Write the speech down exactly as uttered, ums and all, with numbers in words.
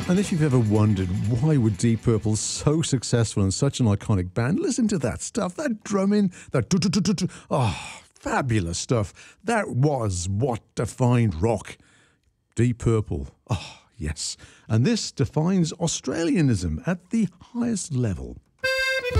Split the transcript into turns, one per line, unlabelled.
And if you've ever wondered why were Deep Purple so successful and such an iconic band, listen to that stuff, that drumming, that do-do-do-do-do. Oh, fabulous stuff. That was what defined rock. Deep Purple. Oh, yes. And this defines Australianism at the highest level.